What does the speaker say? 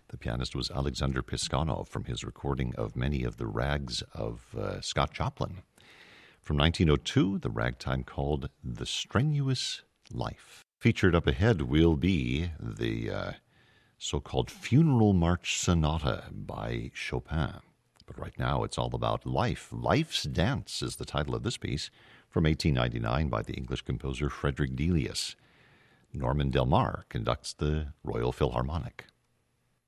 The pianist was Alexander Piskanov from his recording of many of the rags of Scott Joplin. From 1902, the ragtime called The Strenuous Life. Featured up ahead will be the so-called Funeral March Sonata by Chopin. But right now it's all about life. Life's Dance is the title of this piece from 1899 by the English composer Frederick Delius. Norman Del Mar conducts the Royal Philharmonic.